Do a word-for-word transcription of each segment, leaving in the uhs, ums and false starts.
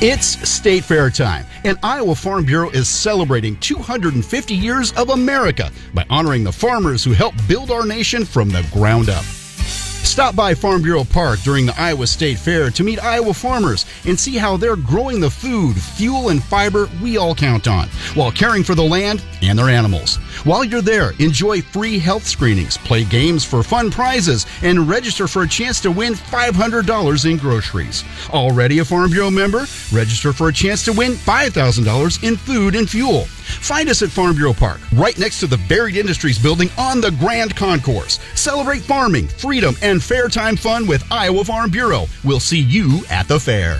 It's State Fair time, and Iowa Farm Bureau is celebrating two hundred fifty years of America by honoring the farmers who helped build our nation from the ground up. Stop by Farm Bureau Park during the Iowa State Fair to meet Iowa farmers and see how they're growing the food, fuel, and fiber we all count on, while caring for the land and their animals. While you're there, enjoy free health screenings, play games for fun prizes, and register for a chance to win five hundred dollars in groceries. Already a Farm Bureau member? Register for a chance to win five thousand dollars in food and fuel. Find us at Farm Bureau Park, right next to the Varied Industries building on the Grand Concourse. Celebrate farming, freedom, and fair time fun with Iowa Farm Bureau. We'll see you at the fair.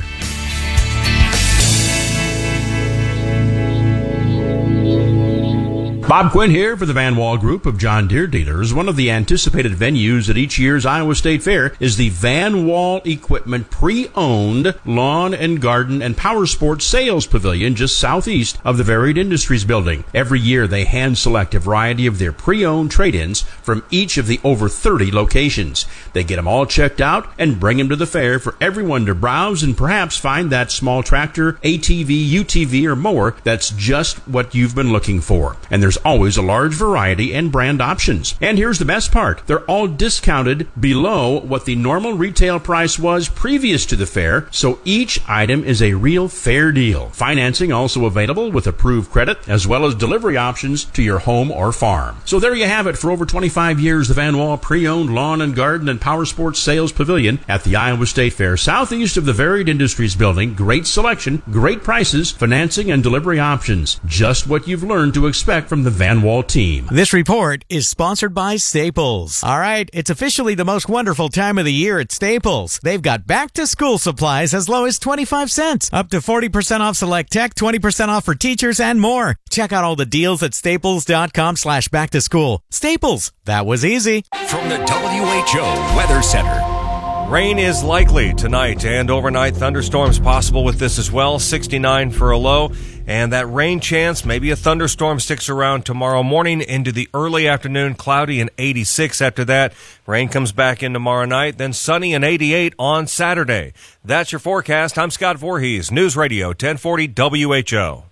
Bob Quinn here for the Van Wall Group of John Deere dealers. One of the anticipated venues at each year's Iowa State Fair is the Van Wall Equipment Pre-Owned Lawn and Garden and Power Sports Sales Pavilion just southeast of the Varied Industries building. Every year they hand select a variety of their pre-owned trade-ins from each of the over thirty locations. They get them all checked out and bring them to the fair for everyone to browse and perhaps find that small tractor, A T V, U T V, or mower that's just what you've been looking for. And there's always a large variety and brand options. And here's the best part. They're all discounted below what the normal retail price was previous to the fair, so each item is a real fair deal. Financing also available with approved credit, as well as delivery options to your home or farm. So there you have it. For over twenty-five years, the Van Wall Pre-Owned Lawn and Garden and Power Sports Sales Pavilion at the Iowa State Fair, southeast of the Varied Industries building. Great selection, great prices, financing, and delivery options. Just what you've learned to expect from the Van Wall team. This report is sponsored by Staples. All right, it's officially the most wonderful time of the year at Staples. They've got back-to-school supplies as low as twenty-five cents, up to forty percent off select tech, twenty percent off for teachers, and more. Check out all the deals at staples.com slash back to school. Staples, that was easy. From the W H O Weather Center. Rain is likely tonight and overnight. Thunderstorms possible with this as well. sixty-nine for a low. And that rain chance, maybe a thunderstorm, sticks around tomorrow morning into the early afternoon. Cloudy and eighty-six after that. Rain comes back in tomorrow night. Then sunny and eighty-eight on Saturday. That's your forecast. I'm Scott Voorhees, News Radio ten forty W H O.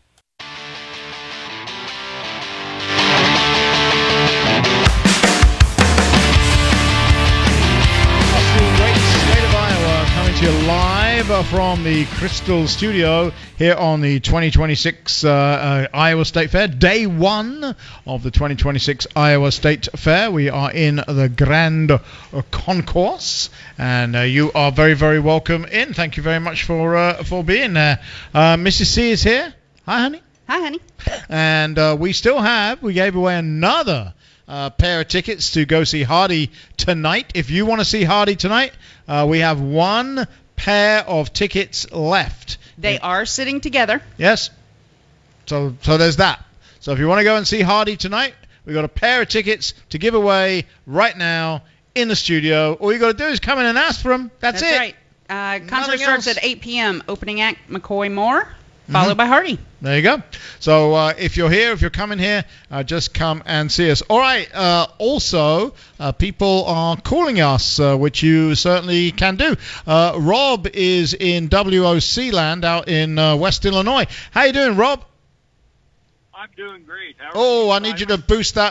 Live from the Crystal Studio here on the twenty twenty-six uh, uh, Iowa State Fair, day one of the twenty twenty-six Iowa State Fair. We are in the Grand Concourse, and uh, you are very, very welcome in. Thank you very much for uh, for being there. Uh, Missus C is here. Hi, honey. Hi, honey. And uh, we still have, we gave away another Uh, pair of tickets to go see Hardy tonight. If you want to see Hardy tonight, uh, we have one pair of tickets left. They are sitting together. Yes. So so there's that. So if you want to go and see Hardy tonight, we've got a pair of tickets to give away right now in the studio. All you got to do is come in and ask for them. That's, That's it. right. Uh, concert Nothing starts else. at eight p.m. Opening act, McCoy Moore, followed mm-hmm. by Hardy. There you go. So uh, if you're here, if you're coming here, uh, just come and see us. All right. Uh, also, uh, people are calling us, uh, which you certainly can do. Uh, Rob is in W O C land out in uh, West Illinois. How you doing, Rob? I'm doing great. How are oh, you? I need you to boost that